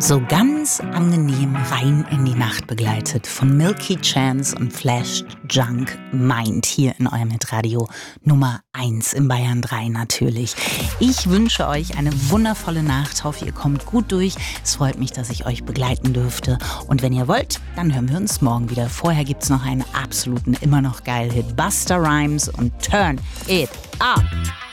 So ganz angenehm rein in die Nacht begleitet von Milky Chance und Flash Junk Mind hier in eurem Hitradio Nummer 1 in Bayern 3 natürlich. Ich wünsche euch eine wundervolle Nacht, hoffe ihr kommt gut durch. Es freut mich, dass ich euch begleiten dürfte und wenn ihr wollt, dann hören wir uns morgen wieder. Vorher gibt's noch einen absoluten, immer noch geilen Hit, Busta Rhymes und Turn It Up.